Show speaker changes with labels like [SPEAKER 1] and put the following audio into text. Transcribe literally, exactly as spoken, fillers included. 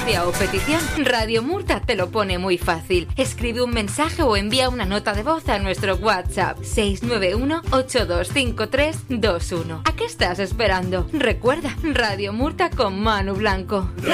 [SPEAKER 1] Previa o petición, Radio Murta te lo pone muy fácil. Escribe un mensaje o envía una nota de voz a nuestro WhatsApp seis nueve uno, ocho dos cinco tres, dos uno. ¿A qué estás esperando? Recuerda, Radio Murta con Manu Blanco.